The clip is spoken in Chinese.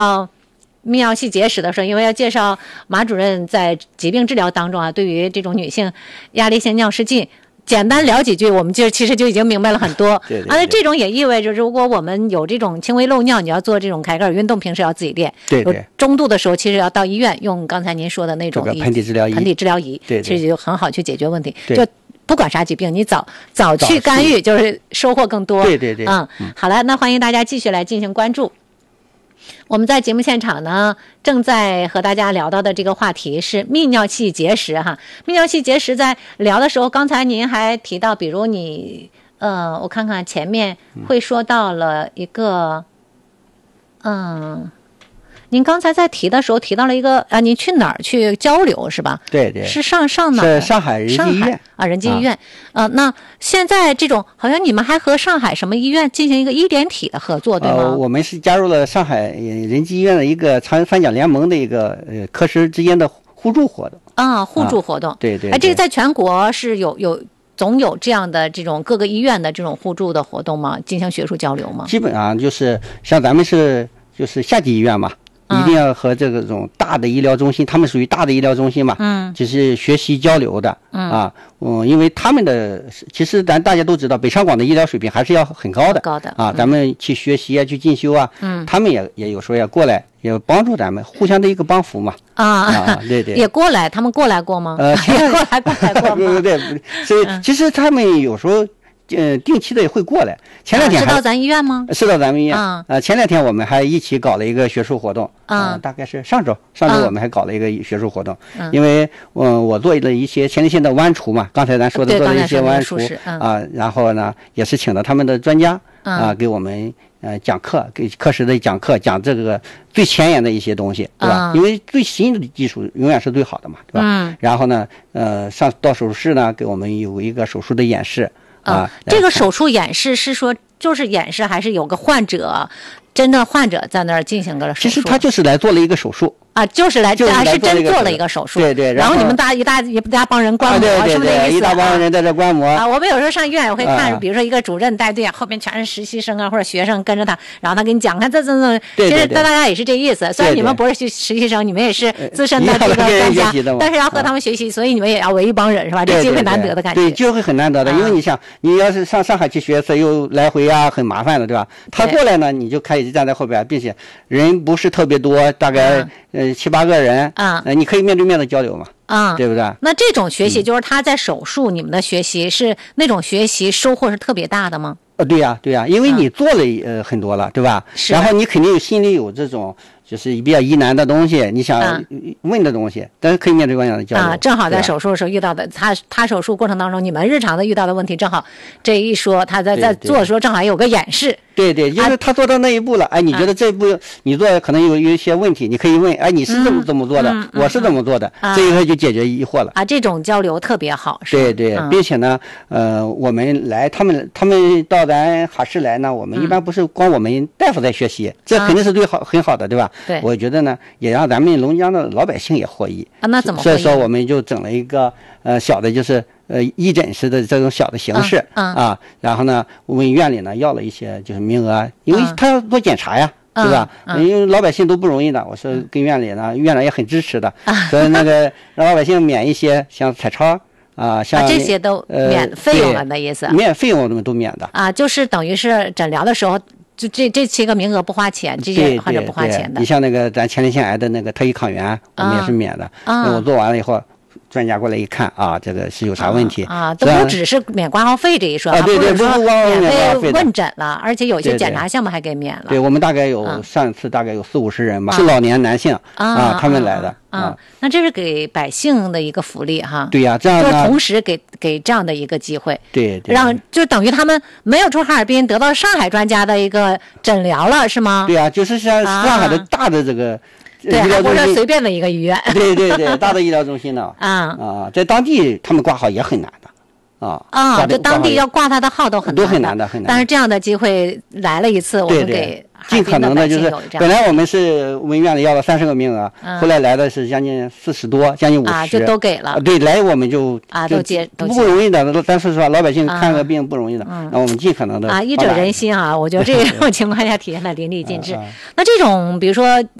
泌尿系结石的时候，因为要介绍马主任在疾病治疗当中啊，对于这种女性压力性尿失禁，简单聊几句，我们其实就已经明白了很多。 对。 那这种也意味着，如果我们有这种轻微漏尿，你要做这种凯格尔运动，平时要自己练。 对。 中度的时候，其实要到医院用刚才您说的那种盆底治疗仪。 对，其实就很好去解决问题。就不管啥疾病，你早去干预，就是收获更多。 对。 好了，那欢迎大家继续来进行关注。我们在节目现场呢，正在和大家聊到的这个话题是泌尿系结石哈。泌尿系结石在聊的时候，刚才您还提到，比如你我看看前面会说到了一个您刚才在提的时候提到了一个您去哪儿去交流是吧？ 对。 是上哪儿？ 是上海仁济医院仁济医院。那现在这种好像你们还和上海什么医院进行一个医联体的合作，对吗？ 我们是加入了上海仁济医院的一个长三角联盟的一个科室之间的互助活动。 互助活动。 对。 这个在全国是总有这样的这种各个医院的这种互助的活动吗？进行学术交流吗？ 基本上就是像咱们就是下级医院嘛。一定要和这种大的医疗中心，他们属于大的医疗中心嘛，就是学习交流的，因为他们的其实大家都知道，北上广的医疗水平还是要很高的咱们去学习啊，去进修啊，他们也有时候也过来，也帮助咱们，互相的一个帮扶嘛，对， 也过来，他们过来过吗？也过来过吗？ 对，所以其实他们有时候。定期的也会过来。前两天是到咱医院吗？ 是到咱们医院。前两天我们还一起搞了一个学术活动。大概是上周我们还搞了一个学术活动。因为我做了一些前列腺的剜除嘛，刚才咱说的做了一些剜除然后呢也是请了他们的专家给我们讲课，给课时的讲课，讲这个最前沿的一些东西，对吧？因为最新的技术永远是最好的嘛，对吧？然后呢上到手术室呢给我们有一个手术的演示。 这个手术演示是说就是演示，还是有个真的患者在那儿进行个手术？ 其实他就是来做了一个手术就是真做了一个手术。 对。 然后你们一大帮人观摩，是不是这意思？ 一大帮人在这观摩我们有时候上医院也会看，比如说一个主任带队，后边全是实习生或者学生跟着他，然后他给你讲，看这。其实大家也是这意思。虽然你们不是实习生，你们也是资深的这个专家，但是要和他们学习，所以你们也要为一帮人，是吧？这机会难得的感觉。 对，机会很难得的，因为你想，你要是上海去学一次，又来回很麻烦的，对吧？他过来呢，你就可以站在后边，并且人不是特别多，大概7、8个人。你可以面对面的交流嘛，对不对？ 那这种学习就是他在手术，你们的学习是那种学习收获是特别大的吗？ 对呀，因为你做了很多了，对吧？然后你肯定心里有这种就是比较疑难的东西，你想问的东西，但是可以面对面的交流。 正好在手术的时候遇到的，他手术过程当中，你们日常的遇到的问题，正好这一说，他在做的时候正好有个演示。 对，因为他做到那一步了，你觉得这一步你做可能有一些问题，你可以问，你是怎么做的？我是怎么做的？这一刻就解决疑惑了。 这种交流特别好。 对，并且呢，我们来，他们到咱哈市来呢，我们一般不是光我们大夫在学习，这肯定是很好的，对吧？ 对， 我觉得呢，也让咱们龙江的老百姓也获益。 那怎么获益？ 所以说，我们就整了一个小的，就是义诊式的这种小的形式然后呢，我们院里呢要了一些就是名额，因为他要做检查呀。对吧？因为老百姓都不容易的，我说跟院里呢，院长也很支持的，所以那个让老百姓免一些，像彩超像这些都免费用了的意思。 费用我们都免的就是等于是诊疗的时候，就这些个名额不花钱，这些患者不花钱的。 你像那个咱前列腺癌的那个特异抗原，我们也是免的。我做完了以后。专家过来一看这个是有啥问题都不只是免挂号费这一说对，不是免费问诊了，而且有些检查项目还给免了。 对，我们大概上次大概有40-50人吧，是老年男性他们来的那这是给百姓的一个福利哈。 对呀，这样就是同时给这样的一个机会， 对， 就等于他们没有从哈尔滨得到上海专家的一个诊疗了，是吗？ 对呀，就是像上海的大的这个。 对，还不是随便的一个医院。 对，大的医疗中心呢。在当地他们挂号也很难的。 这当地要挂他的号都很难的。 都很难的。 但是这样的机会来了一次，我们给尽可能的就是本来我们是文院里要了30个名额，后来来的是将近40多，将近50， 就都给了。 对，来我们就都不容易的，咱说实话，老百姓看个病不容易的，那我们尽可能的医者仁心啊，我觉得这种情况下体现的淋漓尽致。那这种比如说